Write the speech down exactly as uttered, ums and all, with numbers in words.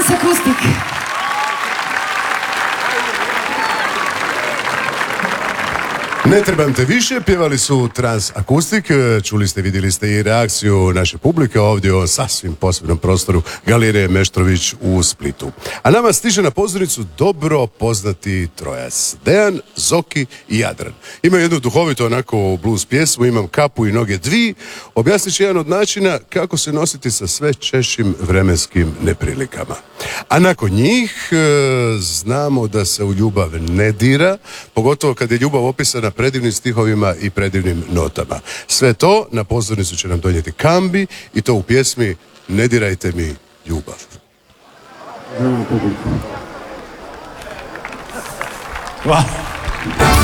Akustik. Ne trebam te više, pjevali su Trans Akustik, čuli ste, vidjeli ste i reakciju naše publike ovdje u sasvim posebnom prostoru Galerije Meštrović u Splitu. A nama stiže na pozornicu dobro poznati trojac, Dejan, Zoki i Jadran. Imaju jednu duhovito onako blues pjesmu, Imam kapu i noge dvi, objasnit će jedan od načina kako se nositi sa sve češćim vremenskim neprilikama. A nakon njih e, znamo da se u ljubav ne dira, pogotovo kad je ljubav opisana predivnim stihovima i predivnim notama. Sve to na pozornicu će nam donijeti Kambi i to u pjesmi Ne dirajte mi ljubav. Hvala.